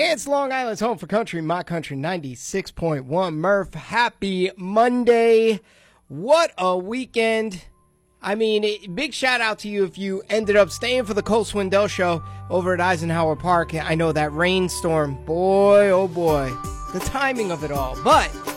It's Long Island's home for country, my country, 96.1. Murph, happy Monday. What a weekend. I mean, big shout out to you if you ended up staying for the Cole Swindell show over at Eisenhower Park. I know that rainstorm, boy, oh boy, the timing of it all. But